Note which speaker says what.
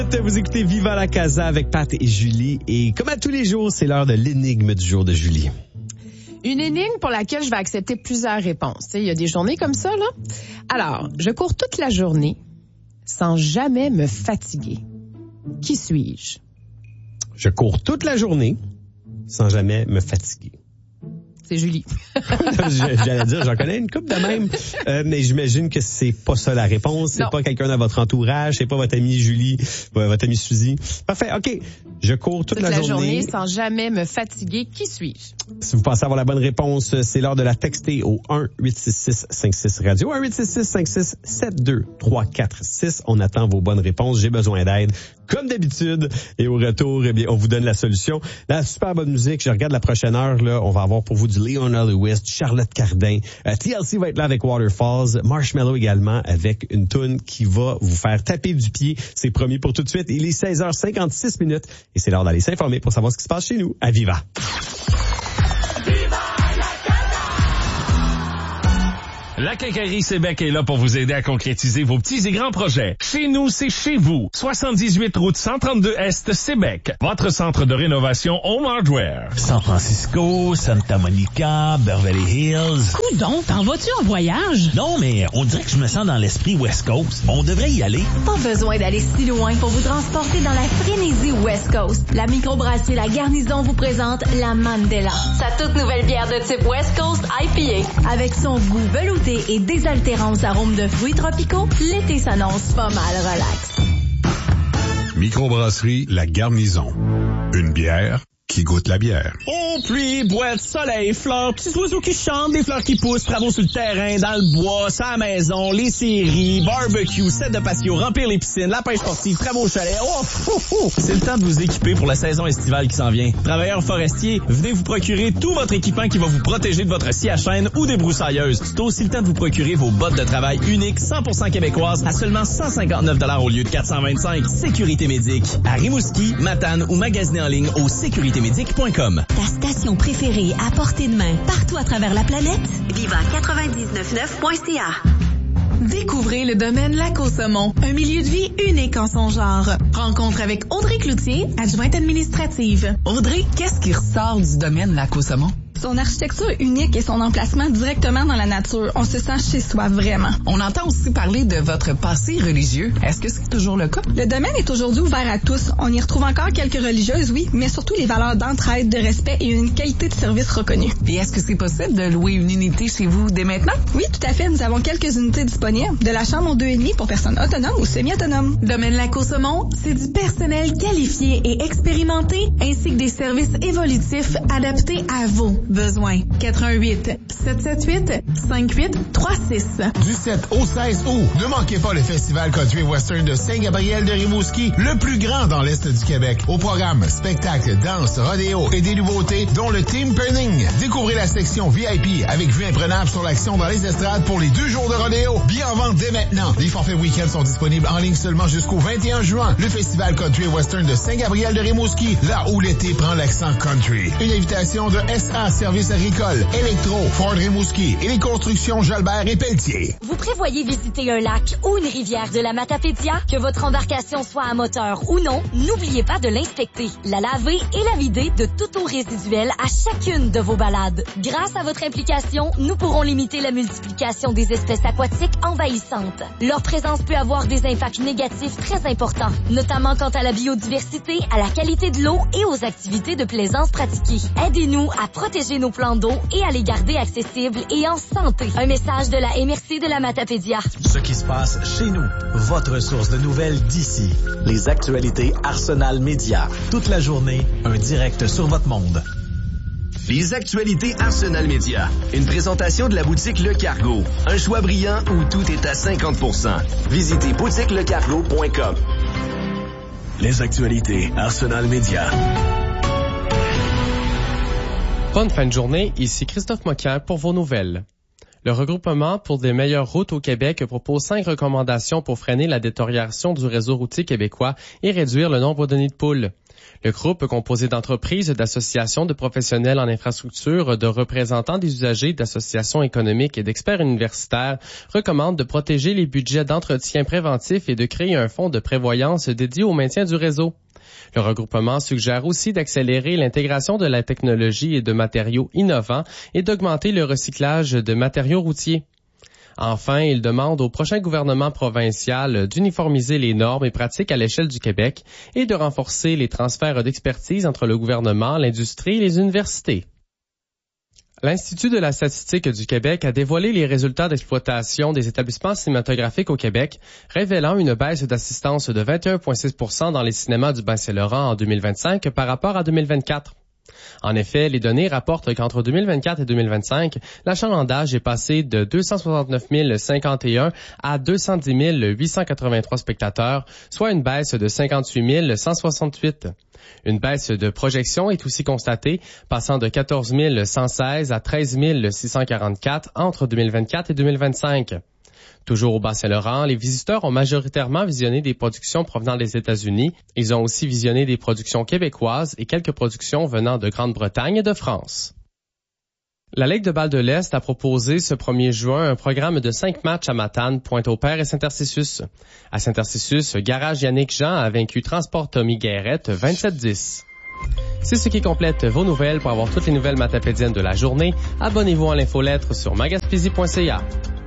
Speaker 1: Vous écoutez Viva la Casa avec Pat et Julie. Et comme à tous les jours, c'est l'heure de l'énigme du jour de Julie.
Speaker 2: Une énigme pour laquelle je vais accepter plusieurs réponses. Il y a des journées comme ça, là. Alors, je cours toute la journée sans jamais me fatiguer. Qui suis-je?
Speaker 1: Je cours toute la journée sans jamais me fatiguer.
Speaker 2: C'est Julie.
Speaker 1: J'allais dire, j'en connais une couple de même, mais j'imagine que c'est pas ça la réponse. C'est pas quelqu'un dans votre entourage, c'est pas votre amie Julie, votre amie Suzy. Parfait, OK. Je cours toute la journée
Speaker 2: sans jamais me fatiguer. Qui suis-je?
Speaker 1: Si vous pensez avoir la bonne réponse, c'est l'heure de la texter au 1-866-56-RADIO, 1-866-567-2346. On attend vos bonnes réponses. J'ai besoin d'aide, comme d'habitude. Et au retour, eh bien, on vous donne la solution. La super bonne musique. Je regarde la prochaine heure, là. On va avoir pour vous du Leona Lewis, du Charlotte Cardin. TLC va être là avec Waterfalls. Marshmello également avec une toune qui va vous faire taper du pied. C'est promis pour tout de suite. Il est 16h56 minutes. Et c'est l'heure d'aller s'informer pour savoir ce qui se passe chez nous à Viva.
Speaker 3: La Quincaillerie Sébec est là pour vous aider à concrétiser vos petits et grands projets. Chez nous, c'est chez vous. 78 route 132 Est, Sébec. Votre centre de rénovation Home Hardware.
Speaker 4: San Francisco, Santa Monica, Beverly Hills.
Speaker 5: Coudon, t'en vas-tu en voyage?
Speaker 4: Non, mais on dirait que je me sens dans l'esprit West Coast. On devrait y aller.
Speaker 6: Pas besoin d'aller si loin pour vous transporter dans la frénésie West Coast. La microbrasserie La Garnison vous présente la Mandela. Sa toute nouvelle bière de type West Coast IPA. Avec son goût velouté et désaltérant arômes de fruits tropicaux, l'été s'annonce pas mal relax.
Speaker 7: Microbrasserie La Garnison. Une bière qui goûte la bière.
Speaker 8: Oh, pluie, boîte, soleil, fleurs, petits oiseaux qui chantent, des fleurs qui poussent, travaux sur le terrain, dans le bois, sa maison, les séries, barbecue, set de patio, remplir les piscines, la pêche sportive, travaux au chalet. Oh, c'est le temps de vous équiper pour la saison estivale qui s'en vient. Travailleurs forestiers, venez vous procurer tout votre équipement qui va vous protéger de votre scie à chaîne ou des broussailleuses. C'est aussi le temps de vous procurer vos bottes de travail uniques 100% québécoises à seulement 159 $ au lieu de 425. Sécurité Médic. À Rimouski, Matane ou magasiner en ligne au sécuritémédic.com.
Speaker 6: Ta station préférée à portée de main partout à travers la planète? Viva999.ca. Découvrez le domaine Lac-au-Saumon, un milieu de vie unique en son genre. Rencontre avec Audrey Cloutier, adjointe administrative.
Speaker 5: Audrey, qu'est-ce qui ressort du domaine Lac-au-Saumon?
Speaker 9: Son architecture unique et son emplacement directement dans la nature. On se sent chez soi, vraiment.
Speaker 5: On entend aussi parler de votre passé religieux. Est-ce que c'est toujours le cas?
Speaker 9: Le domaine est aujourd'hui ouvert à tous. On y retrouve encore quelques religieuses, oui, mais surtout les valeurs d'entraide, de respect et une qualité de service reconnue.
Speaker 5: Et est-ce que c'est possible de louer une unité chez vous dès maintenant?
Speaker 9: Oui, tout à fait. Nous avons quelques unités disponibles. De la chambre aux 2,5 pour personnes autonomes ou semi-autonomes.
Speaker 6: Domaine Lac-au-Saumon, c'est du personnel qualifié et expérimenté, ainsi que des services évolutifs adaptés à vos besoins. 88 778 5836.
Speaker 10: Du 7 au 16 août, ne manquez pas le Festival Country Western de Saint-Gabriel de Rimouski, le plus grand dans l'Est du Québec. Au programme, spectacle, danse, rodéo et des nouveautés, dont le Team Perning. Découvrez la section VIP avec vue imprenable sur l'action dans les estrades pour les 2 jours de rodéo. Bien en vente dès maintenant. Les forfaits week-end sont disponibles en ligne seulement jusqu'au 21 juin. Le Festival Country Western de Saint-Gabriel de Rimouski, là où l'été prend l'accent country. Une invitation de SA Service agricole, Électro, Ford Rimouski et les constructions Jalbert et Pelletier.
Speaker 6: Vous prévoyez visiter un lac ou une rivière de la Matapédia? Que votre embarcation soit à moteur ou non, n'oubliez pas de l'inspecter, la laver et la vider de toute eau résiduelle à chacune de vos balades. Grâce à votre implication, nous pourrons limiter la multiplication des espèces aquatiques envahissantes. Leur présence peut avoir des impacts négatifs très importants, notamment quant à la biodiversité, à la qualité de l'eau et aux activités de plaisance pratiquées. Aidez-nous à protéger nos plans d'eau et à les garder accessibles et en santé. Un message de la MRC de la Matapédia.
Speaker 4: Ce qui se passe chez nous. Votre source de nouvelles d'ici. Les actualités Arsenal Média. Toute la journée, un direct sur votre monde.
Speaker 11: Les actualités Arsenal Média. Une présentation de la boutique Le Cargo. Un choix brillant où tout est à 50%. Visitez boutiquelecargo.com.
Speaker 4: Les actualités Arsenal Média.
Speaker 12: Bonne fin de journée, ici Christophe Moquin pour vos nouvelles. Le regroupement pour des meilleures routes au Québec propose 5 recommandations pour freiner la détérioration du réseau routier québécois et réduire le nombre de nids de poules. Le groupe, composé d'entreprises, d'associations, de professionnels en infrastructure, de représentants des usagers, d'associations économiques et d'experts universitaires, recommande de protéger les budgets d'entretien préventif et de créer un fonds de prévoyance dédié au maintien du réseau. Le regroupement suggère aussi d'accélérer l'intégration de la technologie et de matériaux innovants et d'augmenter le recyclage de matériaux routiers. Enfin, il demande au prochain gouvernement provincial d'uniformiser les normes et pratiques à l'échelle du Québec et de renforcer les transferts d'expertise entre le gouvernement, l'industrie et les universités. L'Institut de la statistique du Québec a dévoilé les résultats d'exploitation des établissements cinématographiques au Québec, révélant une baisse d'assistance de 21,6% dans les cinémas du Bas-Saint-Laurent en 2025 par rapport à 2024. En effet, les données rapportent qu'entre 2024 et 2025, l'achalandage est passé de 269 051 à 210 883 spectateurs, soit une baisse de 58 168. Une baisse de projection est aussi constatée, passant de 14 116 à 13 644 entre 2024 et 2025. Toujours au Bas-Saint-Laurent, les visiteurs ont majoritairement visionné des productions provenant des États-Unis. Ils ont aussi visionné des productions québécoises et quelques productions venant de Grande-Bretagne et de France. La Ligue de balle de l'Est a proposé ce 1er juin un programme de 5 matchs à Matane, Pointe-au-Père et Saint-Tarcissus. À Saint-Tarcissus, Garage Yannick Jean a vaincu Transport Tommy Guérette 27-10. C'est ce qui complète vos nouvelles. Pour avoir toutes les nouvelles matapédiennes de la journée, abonnez-vous à l'infolettre sur magaspésie.ca.